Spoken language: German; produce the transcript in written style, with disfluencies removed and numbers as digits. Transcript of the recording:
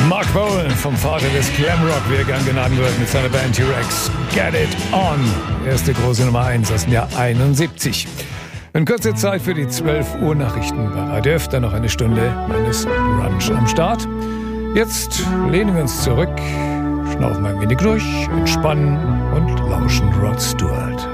Mark Bolan, vom Vater des Glamrock, wie er gern genannt wird, mit seiner Band T-Rex. Get It On. Erste große Nummer 1 aus dem Jahr 71. In kurzer Zeit für die 12 Uhr Nachrichten bei Radio F, dann noch eine Stunde meines Brunch am Start. Jetzt lehnen wir uns zurück, schnaufen ein wenig durch, entspannen und lauschen Rod Stewart.